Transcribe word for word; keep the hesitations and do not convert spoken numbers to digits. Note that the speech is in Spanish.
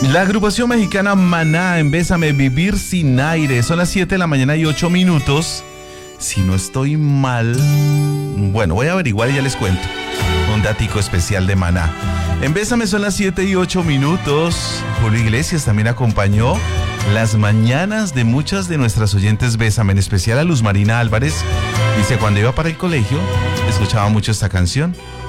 La agrupación mexicana Maná en Bésame, Vivir sin Aire. Son las siete de la mañana y ocho minutos. Si no estoy mal, bueno, voy a averiguar y ya les cuento. Un datico especial de Maná. En Bésame son las siete y ocho minutos. Julio Iglesias también acompañó las mañanas de muchas de nuestras oyentes Bésame, en especial a Luz Marina Álvarez. Dice, cuando iba para el colegio, escuchaba mucho esta canción.